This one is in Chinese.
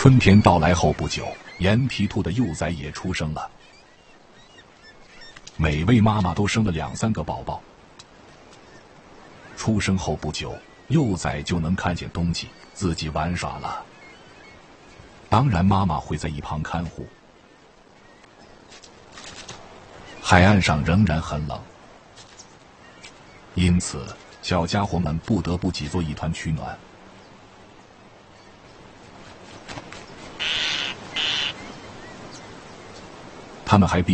春天到来后不久，岩皮兔的幼崽也出生了。每位妈妈都生了2、3个宝宝。出生后不久，幼崽就能看见东西，自己玩耍了。当然，妈妈会在一旁看护。海岸上仍然很冷，因此小家伙们不得不挤作一团取暖。他们还必